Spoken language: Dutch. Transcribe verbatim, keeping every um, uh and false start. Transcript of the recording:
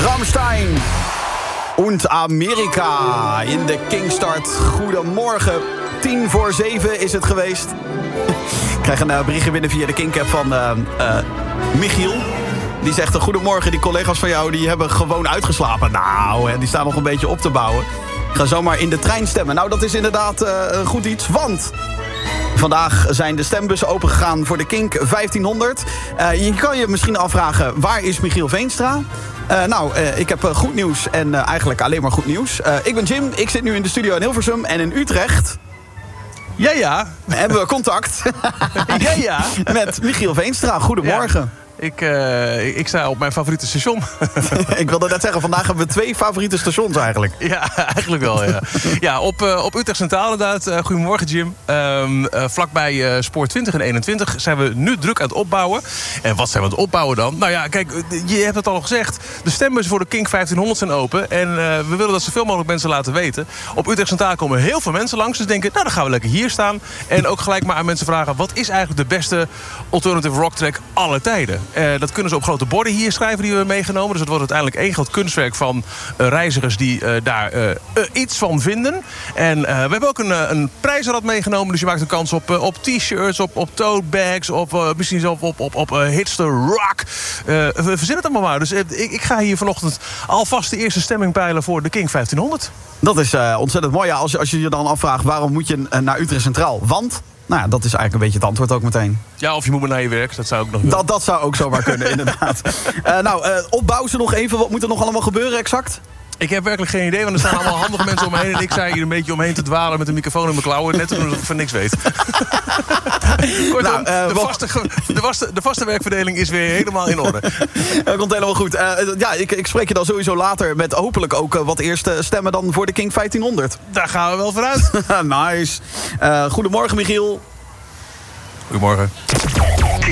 Rammstein und Amerika in de Kingstart. Goedemorgen. Tien voor zeven is het geweest. Ik krijg een uh, berichtje binnen via de Kingcap van uh, uh, Michiel. Die zegt, goedemorgen, die collega's van jou die hebben gewoon uitgeslapen. Nou, hè, die staan nog een beetje op te bouwen. Ik ga zomaar in de trein stemmen. Nou, dat is inderdaad uh, goed iets, want vandaag zijn de stembussen opengegaan voor de Kink vijftienhonderd. Uh, je kan je misschien afvragen, waar is Michiel Veenstra? Uh, nou, uh, ik heb uh, goed nieuws en uh, eigenlijk alleen maar goed nieuws. Uh, ik ben Jim, ik zit nu in de studio in Hilversum en in Utrecht. Ja, ja. Hebben we contact. ja, ja. Met Michiel Veenstra. Goedemorgen. Ja. Ik, uh, ik sta op mijn favoriete station. Ik wilde net zeggen, vandaag hebben we twee favoriete stations eigenlijk. Ja, eigenlijk wel, ja. Ja, op, uh, op Utrecht Centraal inderdaad. Uh, goedemorgen, Jim. Um, uh, vlakbij uh, Spoor twintig en eenentwintig zijn we nu druk aan het opbouwen. En wat zijn we aan het opbouwen dan? Nou ja, kijk, je hebt het al gezegd. De stembussen voor de Kink vijftienhonderd zijn open. En uh, we willen dat zoveel mogelijk mensen laten weten. Op Utrecht Centraal komen heel veel mensen langs. Dus denken, nou, dan gaan we lekker hier staan. En ook gelijk maar aan mensen vragen, wat is eigenlijk de beste alternative rock track aller tijden? Uh, dat kunnen ze op grote borden hier schrijven die we hebben meegenomen. Dus het wordt uiteindelijk één groot kunstwerk van uh, reizigers die uh, daar uh, uh, iets van vinden. En uh, we hebben ook een, uh, een prijzenrad meegenomen. Dus je maakt een kans op, uh, op t-shirts, op, op tote bags, op, uh, misschien zelfs op, op, op uh, Hitster Rock. Uh, we verzinnen het allemaal maar. Dus uh, ik, ik ga hier vanochtend alvast de eerste stemming peilen voor de Kink vijftienhonderd. Dat is uh, ontzettend mooi. Ja, als, als je je dan afvraagt, waarom moet je uh, naar Utrecht Centraal? Want... Nou ja, dat is eigenlijk een beetje het antwoord ook meteen. Ja, of je moet maar naar je werk, dat zou ook nog willen. Dat, dat zou ook zomaar kunnen, inderdaad. Uh, nou, uh, opbouw ze nog even. Wat moet er nog allemaal gebeuren exact? Ik heb werkelijk geen idee, want er staan allemaal handige mensen omheen. En ik sta hier een beetje omheen te dwalen met een microfoon in mijn klauwen. Net te doen alsof ik van niks weet. Kortom, nou, uh, de, vaste, de, vaste, de vaste werkverdeling is weer helemaal in orde. Dat komt helemaal goed. Uh, ja, ik, ik spreek je dan sowieso later met hopelijk ook uh, wat eerste stemmen dan voor de Kink vijftienhonderd. Daar gaan we wel vooruit. Nice. Uh, goedemorgen, Michiel. Goedemorgen.